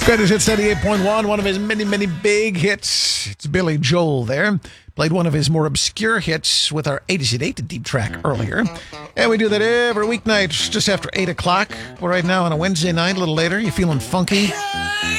Greatest Hits 98.1, one of his many, many big hits. It's Billy Joel there. Played one of his more obscure hits with our 80s at 8 deep track earlier. And we do that every weeknight just after 8 o'clock. We're right now on a Wednesday night, a little later. You feeling funky?